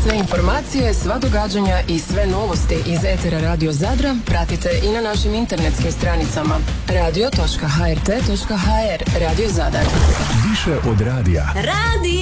Sve informacije, sva događanja i sve novosti iz etera Radio Zadra pratite i na našim internetskim stranicama radio.hrt.hr. Radio Zadar. Više od radija. Radio